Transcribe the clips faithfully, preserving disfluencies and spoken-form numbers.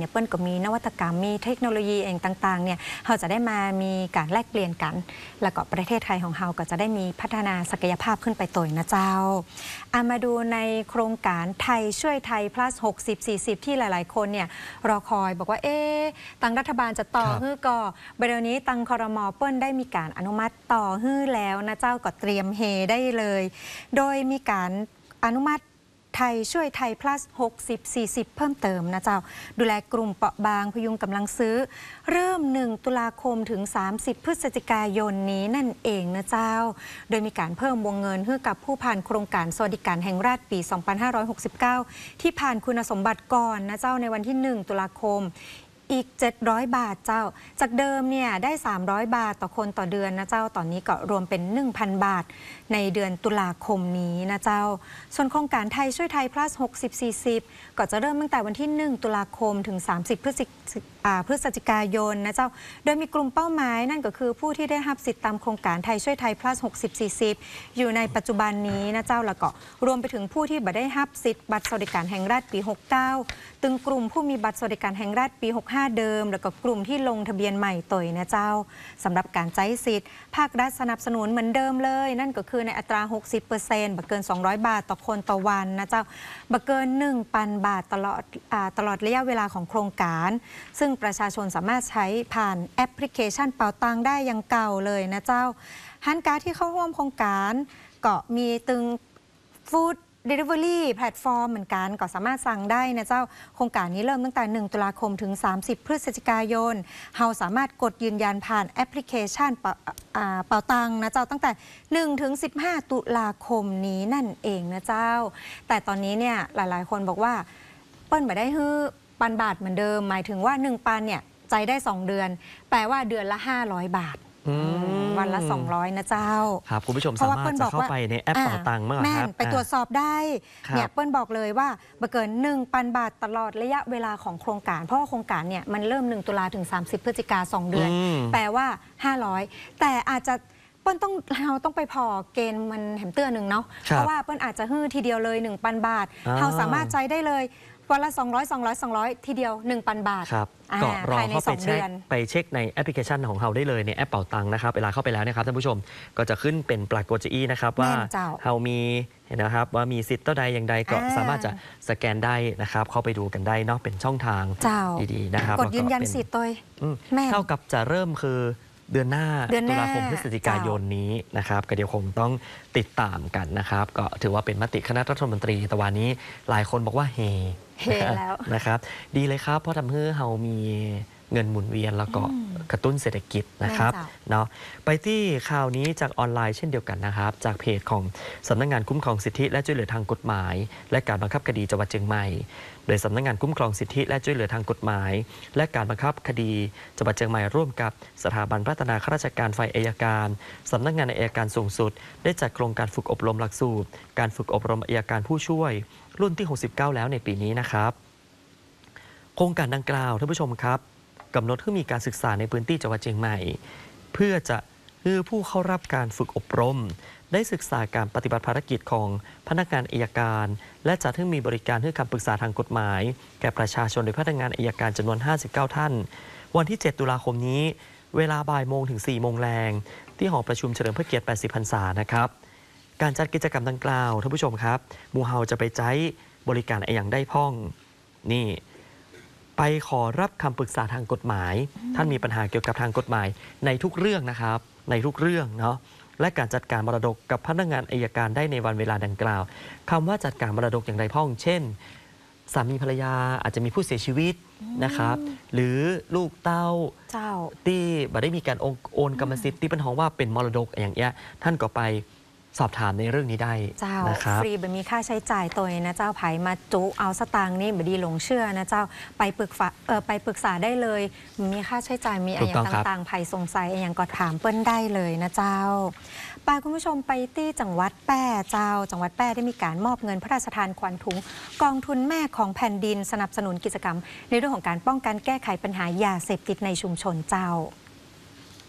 เนี่ยเปิ้ลก็มีนวัตกรรมมีเทคโนโลยีเองต่างๆเนี่ยเราจะได้มามีการแลกเปลี่ยนกันแล้วก็ประเทศไทยของเราก็จะได้มีพัฒนาศักยภาพขึ้นไปต่อยนะเจ้าเอามาดูในโครงการไทยช่วยไทย plus หกสิบ สี่สิบ ที่หลายๆคนเนี่ยรอคอยบอกว่าเอ๊ะตังรัฐบาลจะต่อฮื้อก่อเดี๋ยวนี้ตังครม.เปิ้ลได้มีการอนุมัติต่อฮื้อแล้วนะเจ้าก็เตรียมเฮได้เลยโดยมีการอนุมัติไทยช่วยไทย plus หกสิบ สี่สิบ เพิ่มเติมนะเจ้าดูแลกลุ่มเปราะบางพยุงกำลังซื้อเริ่มหนึ่งตุลาคมถึงสามสิบพฤศจิกายนนี้นั่นเองนะเจ้าโดยมีการเพิ่มวงเงินให้กับผู้ผ่านโครงการสวัสดิการแห่งรัฐปี สองพันห้าร้อยหกสิบเก้า ที่ผ่านคุณสมบัติก่อนนะเจ้าในวันที่หนึ่งตุลาคมอีกเจ็ดร้อยบาทเจ้าจากเดิมเนี่ยได้สามร้อยบาทต่อคนต่อเดือนนะเจ้าตอนนี้ก็รวมเป็น หนึ่งพัน บาทในเดือนตุลาคมนี้นะเจ้าส่วนโครงการไทยช่วยไทย plus หกสิบ สี่สิบ ก็จะเริ่มตั้งแต่วันที่หนึ่งตุลาคมถึงสามสิบพฤศจิพฤศจิกายนนะเจ้าโดยมีกลุ่มเป้าหมายนั่นก็คือผู้ที่ได้รับสิทธิตามโครงการไทยช่วยไทย plus หกสิบ สี่สิบ อยู่ในปัจจุบันนี้นะเจ้าแล้วก็รวมไปถึงผู้ที่บัตรได้รับสิทธิ์บัตรสวัสดิการแห่งรัฐปีหกสิบเก้าตึงกลุ่มผู้มีบัตรสวัสดิการแห่งรัฐปีหกสิบห้าเดิมแล้วก็กลุ่มที่ลงทะเบียนใหม่ต่อยนะเจ้าสำหรับการใช้สิทธิ์ภาครัฐสนับสนุนเหมือนเดิมเลยนั่นก็คือในอัตรา หกสิบเปอร์เซ็นต์ บักเกินสองร้อยบาทต่อคนต่อวันนะเจ้าบักเกิน หนึ่งพัน บาทตลอดตลอดระยะเวลาของโครงการซึ่งประชาชนสามารถใช้ผ่านแอปพลิเคชันเป๋าตังได้อย่างเก่าเลยนะเจ้าฮันการ์ที่เข้าร่วมโครงการก็มีตึงฟู้ดDelivery แพลตฟอร์มเหมือนกันก็สามารถสั่งได้นะเจ้าโครงการนี้เริ่มตั้งแต่หนึ่งตุลาคมถึงสามสิบพฤศจิกายนเราสามารถกดยืนยันผ่านแอปพลิเคชันเป๋าตังนะเจ้าตั้งแต่หนึ่งถึงสิบห้าตุลาคมนี้นั่นเองนะเจ้าแต่ตอนนี้เนี่ยหลายๆคนบอกว่าเปิ้ลไม่ได้ฮื้อปันบาทเหมือนเดิมหมายถึงว่าหนึ่งปันเนี่ยใจได้สองเดือนแปลว่าเดือนละห้าร้อยบาทวันละสองร้อยนะเจ้าครับคุณผู้ชมสามารถจะเข้าไปในแอปเป๋าตังค์มั้งครับไปตรวจสอบได้เนี่ยเปิ้ลบอกเลยว่าบัเกิน หนึ่งพัน บาทตลอดระยะเวลาของโครงการเพราะว่าโครงการเนี่ยมันเริ่มหนึ่งตุลาถึงสามสิบพฤศจิกาสองเดือนแปลว่าห้าร้อยแต่อาจจะเปิ้ลต้องเราต้องไปพอเกณฑ์มันแหมเตือนหนึ่งเนาะเพราะว่าเปิ้ลอาจจะฮื้อทีเดียวเลย หนึ่งพัน บาทเราสามารถใช้ได้เลยวันละสองร้อย สองร้อย สองร้อยทีเดียว หนึ่งพัน บาทครับก็รอเข้าไปเช็คไปเช็คในแอปพลิเคชันของเราได้เลยในแอปเป๋าตังค์นะครับเวลาเข้าไปแล้วนะครับท่านผู้ชมก็จะขึ้นเป็นปรากฏจีนะครับว่าเรามีเห็นนะครับว่ามีสิทธิ์เท่าใดอย่างใดก็สามารถจะสแกนได้นะครับเข้าไปดูกันได้เนาะเป็นช่องทางดีๆนะครับกดยืนยันสิทธิ์ตัวเท่ากับจะเริ่มคือเดือนหน้าตุลาคมพฤศจิกายนนี้นะครับก็เดี๋ยวคงต้องติดตามกันนะครับก็ถือว่าเป็นมติคณะรัฐมนตรีแต่วันนี้หลายคนบอกว่าเฮเฮแล้วนะครับดีเลยครับเพราะทำให้เรามีเงินหมุนเวียนแล้วก็กระตุ้นเศรษฐกิจนะครับเนาะไปที่ข่าวนี้จากออนไลน์เช่นเดียวกันนะครับจากเพจของสำนักงานคุ้มครองสิทธิและช่วยเหลือทางกฎหมายและการบังคับคดีจังหวัดเชียงใหม่โดยสำนักงานคุ้มครองสิทธิและช่วยเหลือทางกฎหมายและการบังคับคดีจังหวัดเชียงใหม่ร่วมกับสถาบันพัฒนาข้าราชการฝ่ายอัยการสำนักงานอัยการสูงสุดได้จัดโครงการฝึกอบรมหลักสูตรการฝึกอบรมอัยการผู้ช่วยรุ่นที่หกสิบเก้าแล้วในปีนี้นะครับโครงการดังกล่าวท่านผู้ชมครับกำหนดให้มีการศึกษาในพื้นที่จังหวัดเชียงใหม่เพื่อจะให้ผู้เข้ารับการฝึกอบรมได้ศึกษาการปฏิบัติภารกิจของพนักงานอัยการและจัดให้มีบริการให้คำปรึกษาทางกฎหมายแก่ประชาชนโดยพนักงานอัยการจำนวนห้าสิบเก้าท่านวันที่เจ็ดตุลาคมนี้เวลาบ่ายโมงถึงสี่โมงแรงที่หอประชุมเฉลิมพระเกียรติแปดสิบพรรษานะครับการจัดกิจกรรมดังกล่าวท่านผู้ชมครับมูเฮาจะไปใช้บริการอย่างได้พ่องนี่ไปขอรับคำปรึกษาทางกฎหมายท่านมีปัญหาเกี่ยวกับทางกฎหมายในทุกเรื่องนะครับในทุกเรื่องเนาะและการจัดการมรดกกับพนักงานอัยการได้ในวันเวลาดังกล่าวคำว่าจัดการมรดกอย่างไรพ่องเช่นสามีภรรยาอาจจะมีผู้เสียชีวิตนะครับหรือลูกเต้าที่บ่ได้มีการโอนกรรมสิทธิ์ที่เป็นของว่าเป็นมรดกอย่างเงี้ยท่านก็ไปสอบถามในเรื่องนี้ได้นะครับฟรีแบบมีค่าใช้จ่ายตัวนะเจ้าไผ่มาจุเอาสตางค์นี่บดีหลงเชื่อนะเจ้าไปปรึกษาเออไปปรึกษาได้เลยมีค่าใช้จ่ายมีอะไรต่างๆไผ่สงสัยอย่างก็ถามเปิ้ลได้เลยนะเจ้าไปคุณผู้ชมไปที่จังหวัดแพร่เจ้าจังหวัดแพร่ได้มีการมอบเงินพระราชทานขวัญถุงกองทุนแม่ของแผ่นดินสนับสนุนกิจกรรมในเรื่องของการป้องกันแก้ไขปัญหายาเสพติดในชุมชนเจ้า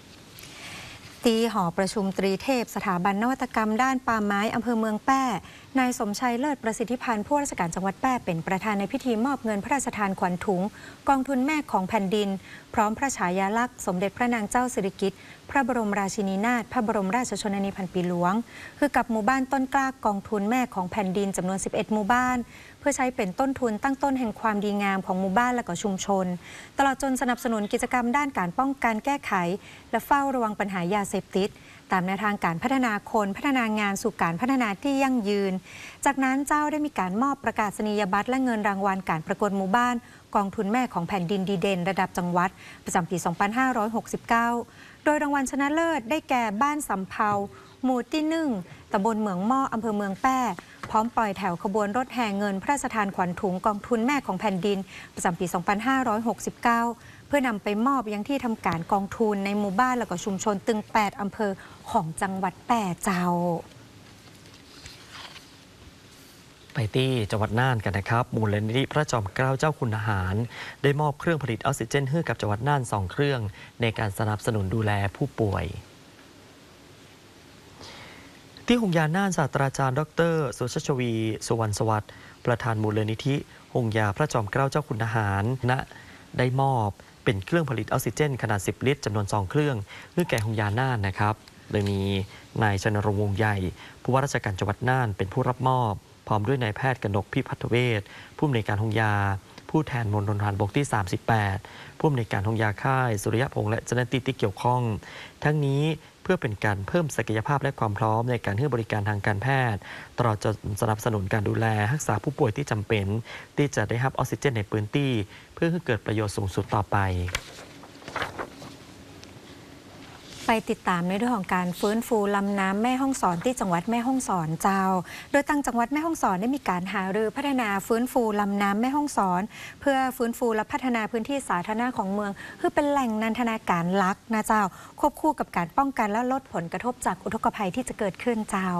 ที่หอประชุมตรีเทพสถาบันนวัตกรรมด้านป่าไม้อำเภอเมืองแพร่นายสมชัยเลิศประสิทธิพันธ์ผู้ว่าราชการจังหวัดแพร่เป็นประธานในพิธีมอบเงินพระราชทานขวัญถุงกองทุนแม่ของแผ่นดินพร้อมพระฉายาลักษณ์สมเด็จพระนางเจ้าสิริกิติ์พระบรมราชินีนาถพระบรมราชชนนีพันปีหลวงคือกับหมู่บ้านต้นกล้ากองทุนแม่ของแผ่นดินจำนวนสิบเอ็ดหมู่บ้านเพื่อใช้เป็นต้นทุนตั้งต้นแห่งความดีงามของหมู่บ้านและก็ชุมชนตลอดจนสนับสนุนกิจกรรมด้านการป้องกันแก้ไขและเฝ้าระวังปัญหายาเสพติดตามแนวทางการพัฒนาคนพัฒนางานสู่การพัฒนาที่ยั่งยืนจากนั้นเจ้าได้มีการมอบประกาศนียบัตรและเงินรางวัลการประกวดหมู่บ้านกองทุนแม่ของแผ่นดินดีเด่นระดับจังหวัดประจำปี สองพันห้าร้อยหกสิบเก้า โดยรางวัลชนะเลิศได้แก่บ้านสำเภาหมู่ที่หนึ่งตำบลเหมืองหม้ออำเภอเมืองแพร่พร้อมปล่อยแถวขบวนรถแห่เงินพระราชทานขวัญถุงกองทุนแม่ของแผ่นดินประจำปี สองพันห้าร้อยหกสิบเก้า เพื่อนำไปมอบยังที่ทำการกองทุนในหมู่บ้านและก็ชุมชนตึงแปดอำเภอของจังหวัดแพร่เจ้าไปที่จังหวัดน่านกันนะครับมูลนิธิพระจอมเกล้าเจ้าคุณทหารได้มอบเครื่องผลิตออกซิเจนให้กับจังหวัดน่านสองเครื่องในการสนับสนุนดูแลผู้ป่วยที่หงยาน่านศาสตราจารย์ดรสุชชวีสุวรรณสวัสดิ์ประธานมูลนิธิหงยาพระจอมเกล้าเจ้าคุณทหารณได้มอบเป็นเครื่องผลิตออกซิเจนขนาดสิบลิตรจำนวนสองเครื่องเพื่อแก่หงยาน่านนะครับโดยมีนายชนรงค์วงศ์ใหญ่ผู้ว่าราชการจังหวัดน่านเป็นผู้รับมอบพร้อมด้วยนายแพทย์กนกพิพัฒเวชผู้อำนวยการหงยาผู้แทนมณฑลทหารบกที่สามสิบแปดผู้อำนวยการหงยาค่ายสุริยพงษ์และเจ้าหน้าที่ที่เกี่ยวข้องทั้งนี้เพื่อเป็นการเพิ่มศักยภาพและความพร้อมในการให้บริการทางการแพทย์ตลอดจนสนับสนุนการดูแลรักษาผู้ป่วยที่จำเป็นที่จะได้รับออกซิเจนในพื้นที่เพื่อให้เกิดประโยชน์สูงสุดต่อไปไปติดตามในเรื่องของการฟื้นฟูลำน้ำแม่ฮ่องสอนที่จังหวัดแม่ฮ่องสอนเจ้าโดยตั้งจังหวัดแม่ฮ่องสอนได้มีการหารือพัฒนาฟื้นฟูลำน้ำแม่ฮ่องสอนเพื่อฟื้นฟูและพัฒนาพื้นที่สาธารณะของเมืองคือเป็นแหล่งนันทนาการหลักนะเจ้าควบคู่กับการป้องกันและลดผลกระทบจากอุทกภัยที่จะเกิดขึ้นเจ้า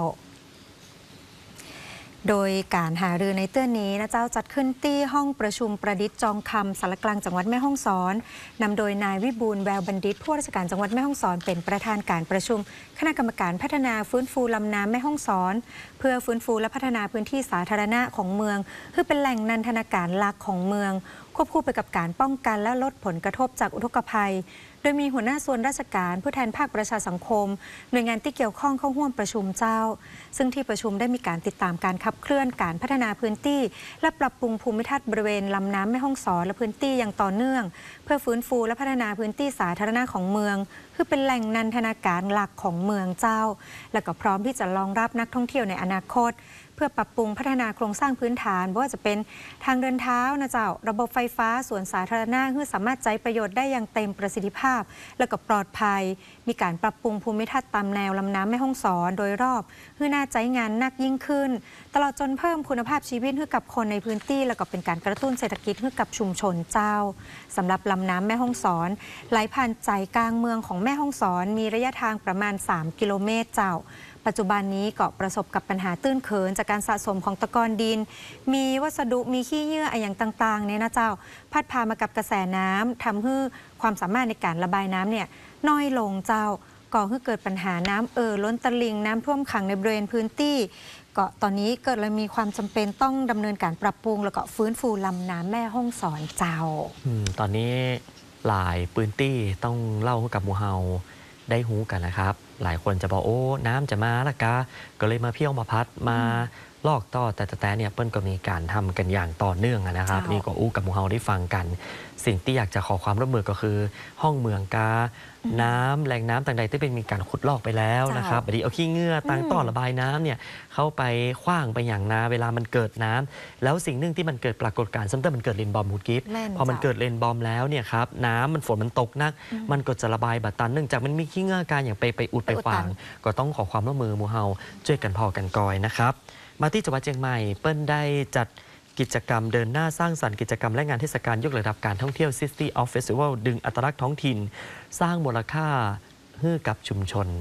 โดยการหารือในเตื้อนี้นะเจ้าจัดขึ้นที่ห้องประชุมประดิษฐ์จองคำสารกลางจังหวัดแม่ฮ่องสอนนำโดยนายวิบูลย์แววบัณฑิตผู้ว่าราชการจังหวัดแม่ฮ่องสอนเป็นประธานการประชุมคณะกรรมการพัฒนาฟื้นฟูลำน้ำแม่ฮ่องสอนเพื่อฟื้นฟูและพัฒนาพื้นที่สาธารณะของเมืองเพื่อเป็นแหล่งนันทนาการหลักของเมืองควบคู่ไปกับการป้องกันและลดผลกระทบจากอุทกภัยโดยมีหัวหน้าส่วนราชการผู้แทนภาคประชาสังคมหน่วยงานที่เกี่ยวข้องเข้าร่วมประชุมเจ้าซึ่งที่ประชุมได้มีการติดตามการขับเคลื่อนการพัฒนาพื้นที่และปรับปรุงภูมิทัศน์บริเวณลำน้ำแม่ฮ่องสอนและพื้นที่อย่างต่อเนื่องเพื่อฟื้นฟูและพัฒนาพื้นที่สาธารณะของเมืองคือเป็นแหล่งนันทนาการหลักของเมืองเจ้าและก็พร้อมที่จะรองรับนักท่องเที่ยวในอนาคตเพื่อปรับปรุงพัฒนาโครงสร้างพื้นฐานไม่ว่าจะเป็นทางเดินเท้านะเจ้าระบบไฟฟ้าสวนสาธารณะเพื่อสามารถใช้ประโยชน์ได้อย่างเต็มประสิทธิภาพและก็ปลอดภัยมีการปรับปรุงภูมิทัศน์ตามแนวลำน้ำแม่ฮ่องสอนโดยรอบเพื่อน่าใช้งานนักยิ่งขึ้นตลอดจนเพิ่มคุณภาพชีวิตให้กับคนในพื้นที่และก็เป็นการกระตุ้นเศรษฐกิจให้กับชุมชนเจ้าสำหรับลำน้ำแม่ฮ่องสอนไหลผ่านใจกลางเมืองของแม่ฮ่องสอนมีระยะทางประมาณสามกิโลเมตรเจ้าปัจจุบันนี้ก็ประสบกับปัญหาตื้นเขินจากการสะสมของตะกอนดินมีวัสดุมีขี้เยื่ออย่างต่างๆเนี่ยนะเจ้าพัดพามากับกระแสน้ำทำให้ความสามารถในการระบายน้ำเนี่ยน้อยลงเจ้าก่อให้เกิดปัญหาน้ำเอ่อล้นตลิ่งน้ำท่วมขังในบริเวณพื้นที่ก็ตอนนี้เกิดเลยมีความจำเป็นต้องดำเนินการปรับปรุงแล้วก็ฟื้นฟูลำน้ำแม่ฮ่องสอนเจ้าอืมตอนนี้หลายพื้นที่ต้องเล่าให้กับหมู่เฮาได้หูกันนะครับหลายคนจะบอกโอ้น้ำจะมาละกะก็เลยมาเพี้ยวมาพัดมาลอกต่อแต่แต่เนี่ยเปิ้ลก็มีการทำกันอย่างต่อเนื่องนะครับนี่ก็อู้กับหมู่เฮาได้ฟังกันสิ่งที่อยากจะขอความร่วมมือก็คือห้องเมืองกาน้ำแหล่งน้ำต่างๆที่เป็นมีการขุดลอกไปแล้วนะครับบดีเอาขี้เงื่อต่างต่อระบายน้ำเนี่ยเข้าไปขว้างไปอย่างนาเวลามันเกิดน้ำแล้วสิ่งหนึ่งที่มันเกิดปรากฏการณ์ซ้ำเติมมันเกิดเรนบอมมูดกิฟต์พอมันเกิดเรนบอมแล้วเนี่ยครับน้ำมันฝนมันตกนักมันก็จะระบายบัดตันเนื่องจากมันมีขี้เงื่อการอย่างไปไปอุดไปขวางก็ต้องขอความร่วมมือหมู่เฮาช่วยกันพอกันกอยนะครับมาที่จังหวัดเชียงใหม่เปิ้ลได้จัดกิจกรรมเดินหน้าสร้างสรรค์กิจกรรมและงานเทศกาลยกระดับการท่องเที่ยว City of Festival ดึงอัตลักษณ์ท้องถิ่นสร้างมูลค่าให้กับชุมชน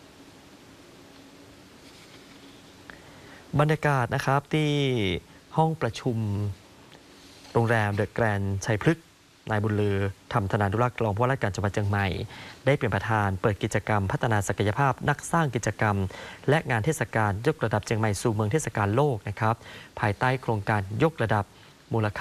บรรยากาศนะครับที่ห้องประชุมโรงแรมเดอะแกรนด์ชัยพฤกษ์นายบุญลือธรรมธนานุรักษ์รองผู้ว่าราชการจังหวัดเชียงใหม่ได้เป็นประธานเปิดกิจกรรมพัฒนาศักยภาพนักสร้างกิจกรรมและงานเทศกาลยกระดับเชียงใหม่สู่เมืองเทศกาลโลกนะครับภายใต้โครงการยกระดับมูลค่า